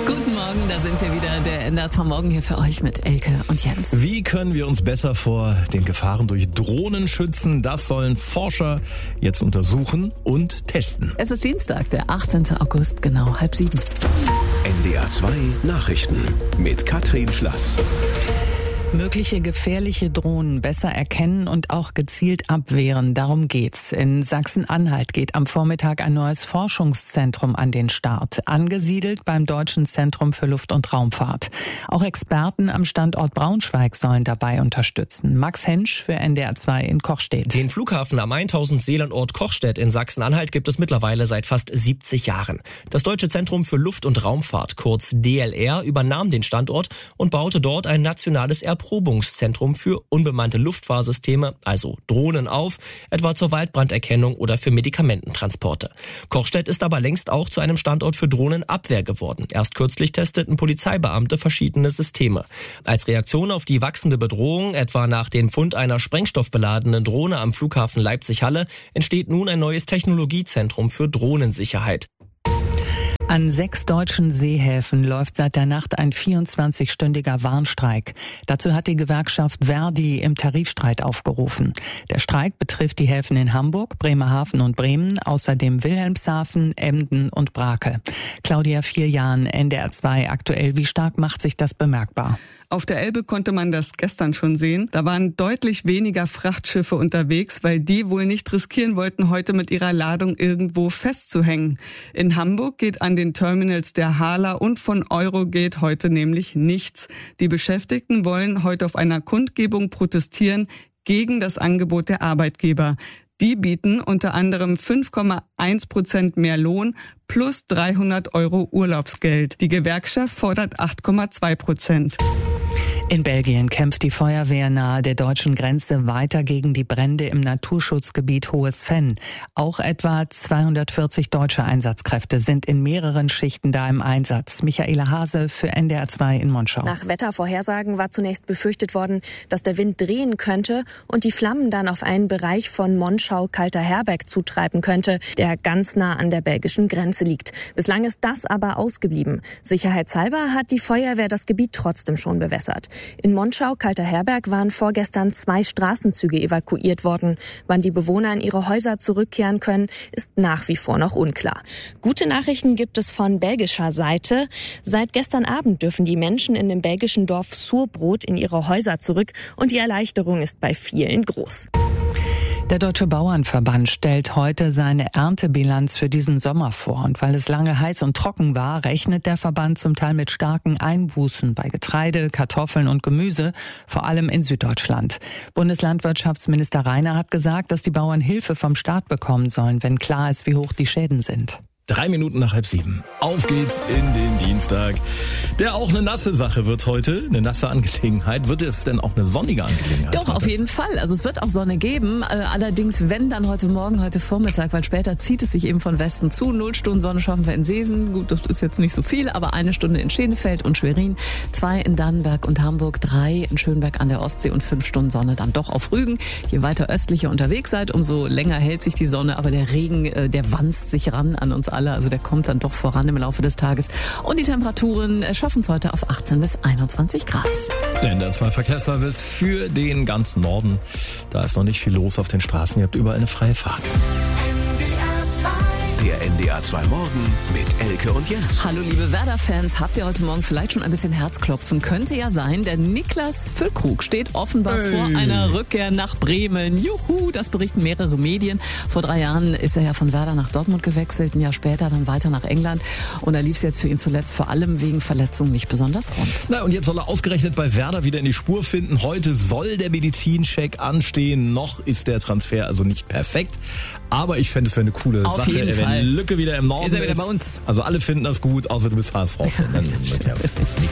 Guten Morgen, da sind wir wieder. Der NDR am Morgen hier für euch mit Elke und Jens. Wie können wir uns besser vor den Gefahren durch Drohnen schützen? Das sollen Forscher jetzt untersuchen und testen. Es ist Dienstag, der 18. August, genau 6:30. NDR 2 Nachrichten mit Katrin Schlass. Mögliche gefährliche Drohnen besser erkennen und auch gezielt abwehren. Darum geht's. In Sachsen-Anhalt geht am Vormittag ein neues Forschungszentrum an den Start. Angesiedelt beim Deutschen Zentrum für Luft- und Raumfahrt. Auch Experten am Standort Braunschweig sollen dabei unterstützen. Max Hensch für NDR 2 in Kochstedt. Den Flughafen am 1000 Seelandort Kochstedt in Sachsen-Anhalt gibt es mittlerweile seit fast 70 Jahren. Das Deutsche Zentrum für Luft- und Raumfahrt, kurz DLR, übernahm den Standort und baute dort ein nationales Erprobungszentrum für unbemannte Luftfahrsysteme, also Drohnen auf, etwa zur Waldbranderkennung oder für Medikamententransporte. Kochstedt ist aber längst auch zu einem Standort für Drohnenabwehr geworden. Erst kürzlich testeten Polizeibeamte verschiedene Systeme. Als Reaktion auf die wachsende Bedrohung, etwa nach dem Fund einer sprengstoffbeladenen Drohne am Flughafen Leipzig-Halle, entsteht nun ein neues Technologiezentrum für Drohnensicherheit. An 6 deutschen Seehäfen läuft seit der Nacht ein 24-stündiger Warnstreik. Dazu hat die Gewerkschaft Verdi im Tarifstreit aufgerufen. Der Streik betrifft die Häfen in Hamburg, Bremerhaven und Bremen, außerdem Wilhelmshaven, Emden und Brake. Claudia Vierjahn, NDR 2 aktuell. Wie stark macht sich das bemerkbar? Auf der Elbe konnte man das gestern schon sehen. Da waren deutlich weniger Frachtschiffe unterwegs, weil die wohl nicht riskieren wollten, heute mit ihrer Ladung irgendwo festzuhängen. In Hamburg geht an den Terminals der Hala und von Eurogate heute nämlich nichts. Die Beschäftigten wollen heute auf einer Kundgebung protestieren gegen das Angebot der Arbeitgeber. Die bieten unter anderem 5,1% mehr Lohn plus 300 € Urlaubsgeld. Die Gewerkschaft fordert 8,2%. In Belgien kämpft die Feuerwehr nahe der deutschen Grenze weiter gegen die Brände im Naturschutzgebiet Hohes Venn. Auch etwa 240 deutsche Einsatzkräfte sind in mehreren Schichten da im Einsatz. Michaela Hase für NDR 2 in Monschau. Nach Wettervorhersagen war zunächst befürchtet worden, dass der Wind drehen könnte und die Flammen dann auf einen Bereich von Monschau-Kalter-Herberg zutreiben könnte, der ganz nah an der belgischen Grenze liegt. Bislang ist das aber ausgeblieben. Sicherheitshalber hat die Feuerwehr das Gebiet trotzdem schon bewässert. In Monschau-Kalter-Herberg waren vorgestern 2 Straßenzüge evakuiert worden. Wann die Bewohner in ihre Häuser zurückkehren können, ist nach wie vor noch unklar. Gute Nachrichten gibt es von belgischer Seite. Seit gestern Abend dürfen die Menschen in dem belgischen Dorf Surbrot in ihre Häuser zurück und die Erleichterung ist bei vielen groß. Der Deutsche Bauernverband stellt heute seine Erntebilanz für diesen Sommer vor. Und weil es lange heiß und trocken war, rechnet der Verband zum Teil mit starken Einbußen bei Getreide, Kartoffeln und Gemüse, vor allem in Süddeutschland. Bundeslandwirtschaftsminister Reiner hat gesagt, dass die Bauern Hilfe vom Staat bekommen sollen, wenn klar ist, wie hoch die Schäden sind. 3 Minuten nach 6:30. Auf geht's in den Dienstag. Der auch eine nasse Sache wird heute, eine nasse Angelegenheit. Wird es denn auch eine sonnige Angelegenheit? Doch, auf jeden Fall. Also es wird auch Sonne geben. Allerdings, wenn dann heute Morgen, heute Vormittag, weil später zieht es sich eben von Westen zu. 0 Stunden Sonne schaffen wir in Seesen. Gut, das ist jetzt nicht so viel, aber 1 Stunde in Schenefeld und Schwerin, 2 in Dannenberg und Hamburg, 3 in Schönberg an der Ostsee und 5 Stunden Sonne dann doch auf Rügen. Je weiter östlicher unterwegs seid, umso länger hält sich die Sonne. Aber der Regen, der wanzt sich ran an uns alle. Also der kommt dann doch voran im Laufe des Tages. Und die Temperaturen schaffen es heute auf 18 bis 21 Grad. Der NDR 2 Verkehrsservice für den ganzen Norden. Da ist noch nicht viel los auf den Straßen. Ihr habt überall eine freie Fahrt. Der NDR 2 Morgen mit Elke und Jens. Hallo liebe Werder-Fans, habt ihr heute Morgen vielleicht schon ein bisschen Herzklopfen? Könnte ja sein, der Niklas Füllkrug steht offenbar vor einer Rückkehr nach Bremen. Juhu, das berichten mehrere Medien. Vor 3 Jahren ist er ja von Werder nach Dortmund gewechselt, ein Jahr später dann weiter nach England. Und da lief es jetzt für ihn zuletzt vor allem wegen Verletzungen nicht besonders rund. Na, und jetzt soll er ausgerechnet bei Werder wieder in die Spur finden. Heute soll der Medizincheck anstehen. Noch ist der Transfer also nicht perfekt. Aber ich fände es wäre eine coole Auf Sache, jeden Fall. wenn Lücke wieder im Norden Ist er wieder bei uns. Also alle finden das gut, außer du bist HSV-Fan.